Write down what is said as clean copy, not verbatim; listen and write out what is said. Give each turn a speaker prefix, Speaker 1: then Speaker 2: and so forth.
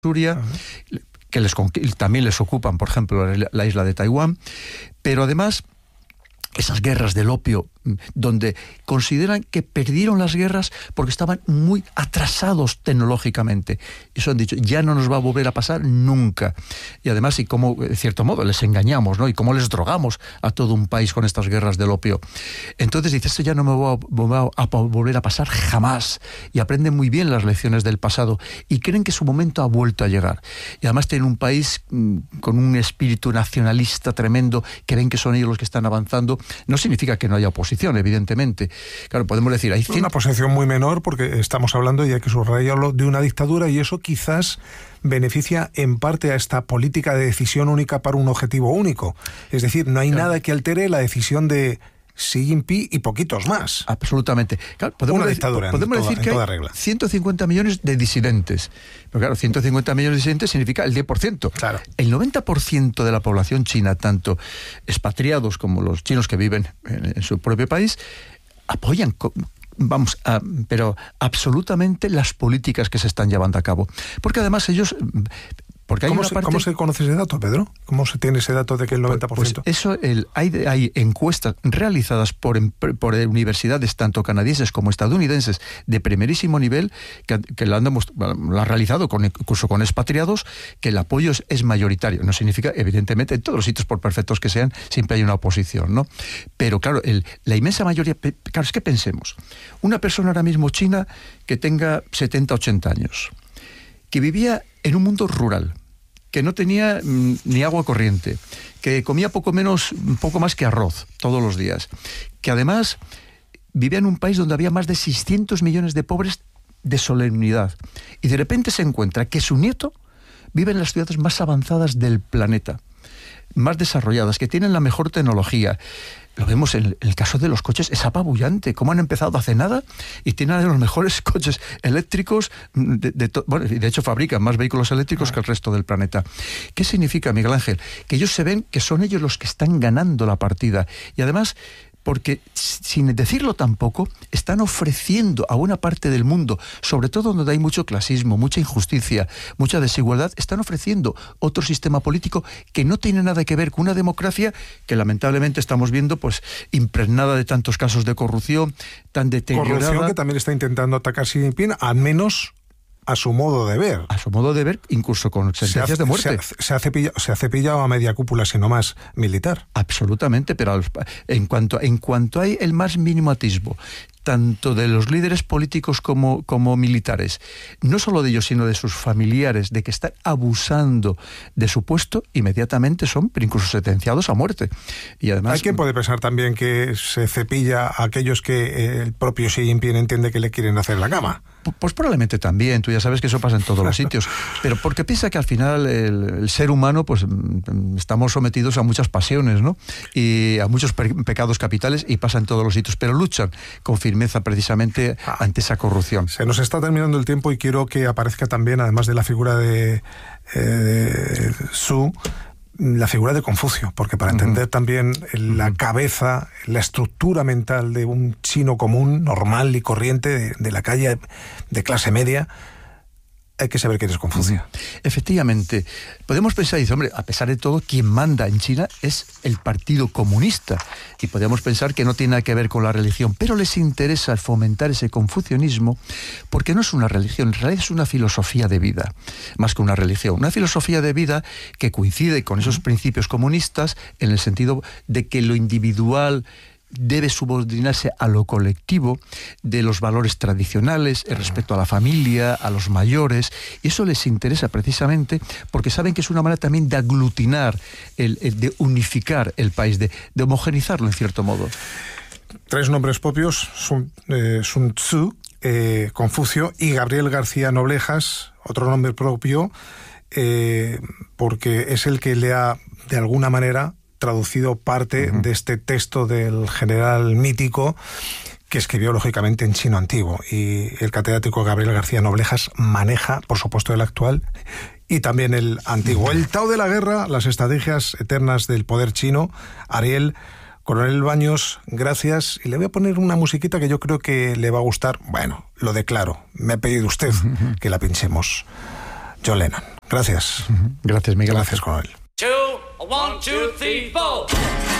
Speaker 1: Manchuria, que también les ocupan, por ejemplo, la isla de Taiwán, pero además esas guerras del opio, donde consideran que perdieron las guerras porque estaban muy atrasados tecnológicamente. Eso han dicho, ya no nos va a volver a pasar nunca. Y además, y cómo, de cierto modo, les engañamos, ¿no? Y cómo les drogamos a todo un país con estas guerras del opio. Entonces dice, esto ya no me va a volver a pasar jamás. Y aprenden muy bien las lecciones del pasado y creen que su momento ha vuelto a llegar. Y además tienen un país con un espíritu nacionalista tremendo, creen que son ellos los que están avanzando. No significa que no haya oposición, evidentemente. Claro, podemos decir... Hay
Speaker 2: una posición muy menor, porque estamos hablando, y hay que subrayarlo, de una dictadura, y eso quizás beneficia en parte a esta política de decisión única para un objetivo único. Es decir, no hay nada que altere la decisión de Xi Jinping y poquitos más.
Speaker 1: Absolutamente. Claro, podemos decir que hay 150 millones de disidentes. Pero claro, 150 millones de disidentes significa el 10%. Claro. El 90% de la población china, tanto expatriados como los chinos que viven en su propio país, apoyan pero absolutamente las políticas que se están llevando a cabo. Porque además ellos...
Speaker 2: ¿Cómo se conoce ese dato, Pedro? ¿Cómo se tiene ese dato de que el 90%?
Speaker 1: Pues eso, hay encuestas realizadas por universidades tanto canadienses como estadounidenses de primerísimo nivel que lo han realizado incluso con expatriados, que el apoyo es mayoritario. No significa, evidentemente, en todos los sitios, por perfectos que sean, siempre hay una oposición, ¿no? Pero claro, la inmensa mayoría... Claro, es que pensemos, una persona ahora mismo china que tenga 70, 80 años, que vivía en un mundo rural, que no tenía ni agua corriente, que comía poco más que arroz todos los días, que además vivía en un país donde había más de 600 millones de pobres de solemnidad, y de repente se encuentra que su nieto vive en las ciudades más avanzadas del planeta, más desarrolladas, que tienen la mejor tecnología. Lo vemos en el caso de los coches, es apabullante, cómo han empezado hace nada y tienen los mejores coches eléctricos, de hecho fabrican más vehículos eléctricos que el resto del planeta. ¿Qué significa, Miguel Ángel? Que ellos se ven que son ellos los que están ganando la partida, y además... porque, sin decirlo tampoco, están ofreciendo a buena parte del mundo, sobre todo donde hay mucho clasismo, mucha injusticia, mucha desigualdad, están ofreciendo otro sistema político que no tiene nada que ver con una democracia que lamentablemente estamos viendo pues impregnada de tantos casos de corrupción, tan deteriorada.
Speaker 2: Corrupción que también está intentando atacar Xi Jinping, al menos... a su modo de ver.
Speaker 1: A su modo de ver, incluso con sentencias de muerte.
Speaker 2: Se ha cepillado a media cúpula, sino más militar.
Speaker 1: Absolutamente, pero en cuanto hay el más mínimo atisbo, tanto de los líderes políticos como militares, no solo de ellos, sino de sus familiares, de que están abusando de su puesto, inmediatamente son incluso sentenciados a muerte. Y además...
Speaker 2: Hay quien puede pensar también que se cepilla a aquellos que el propio Xi Jinping entiende que le quieren hacer la cama.
Speaker 1: Pues probablemente también, tú ya sabes que eso pasa en todos los sitios, pero porque piensa que al final el ser humano, pues estamos sometidos a muchas pasiones, ¿no? Y a muchos pecados capitales, y pasa en todos los sitios, pero luchan con firmeza precisamente ante esa corrupción.
Speaker 2: Se nos está terminando el tiempo y quiero que aparezca también, además de la figura de Su, la figura de Confucio, porque para entender también la cabeza, la estructura mental de un chino común, normal y corriente, de la calle, de clase media, hay que saber quién es Confucio.
Speaker 1: Efectivamente. Podemos pensar, dice, hombre, a pesar de todo, quien manda en China es el Partido Comunista. Y podemos pensar que no tiene nada que ver con la religión, pero les interesa fomentar ese confucianismo porque no es una religión, en realidad es una filosofía de vida, más que una religión. Una filosofía de vida que coincide con esos principios comunistas en el sentido de que lo individual debe subordinarse a lo colectivo, de los valores tradicionales, el respeto a la familia, a los mayores, y eso les interesa precisamente porque saben que es una manera también de aglutinar, de unificar el país, de homogenizarlo en cierto modo.
Speaker 2: 3 nombres propios, Sun Tzu, Confucio, y Gabriel García Noblejas, otro nombre propio, porque es el que le ha, de alguna manera, traducido parte de este texto del general mítico que escribió lógicamente en chino antiguo, y el catedrático Gabriel García Noblejas maneja, por supuesto, el actual y también el antiguo. El Tao de la guerra, las estrategias eternas del poder chino. Ariel, Coronel Baños, gracias, y le voy a poner una musiquita que yo creo que le va a gustar. Bueno, lo declaro, me ha pedido usted que la pinchemos. John Lennon. Gracias.
Speaker 1: Gracias, Miguel.
Speaker 2: Gracias, coronel.
Speaker 3: 2, 1, 2, 3, 4.